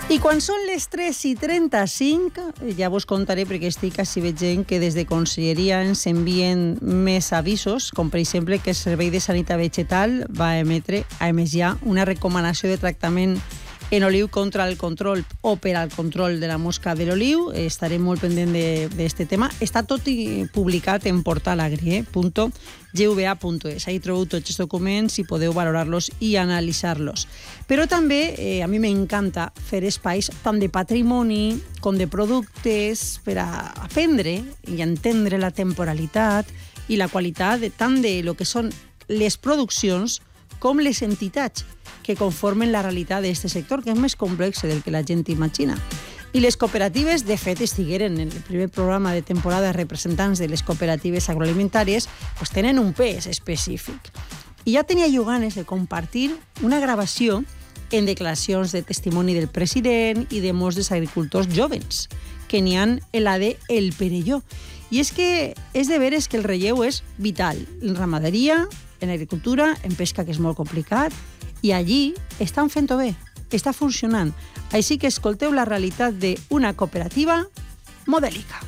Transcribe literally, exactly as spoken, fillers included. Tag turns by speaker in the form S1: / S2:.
S1: I quan són les tres i trenta-cinc, ja vos contaré, perquè estic així veient que des de Conselleria ens envien més avisos, com per exemple que el Servei de Sanitat Vegetal va emetre, a més ja, una recomanació de tractament en oliu contra el control o per al control de la mosca de l'oliu. Estaré molt pendent d'aquest tema. Està tot publicat en portal agri punt g v a punt es. Ahí trobeu tots els documents i podeu valorar-los i analitzar-los. Però també eh, a mi m'encanta fer espais tant de patrimoni com de productes per a aprendre i entendre la temporalitat i la qualitat de, tant de lo que són les produccions com les entitats que conformen la realitat d'aquest sector, que és més complex del que la gent imagina. I les cooperatives, de fet, estigueren en el primer programa de temporada representants de les cooperatives agroalimentàries, pues tenen un pes específic. I ja tenia jo ganes de compartir una gravació en declaracions de testimoni del president i de molts dels agricultors jovens, que n'hi han en la de El Perelló. I és que és de veres que el relleu és vital en ramaderia, en agricultura, en pesca, que és molt complicat, i allí estan fent-ho bé, està funcionant. Així que escolteu la realitat d'una cooperativa modèlica.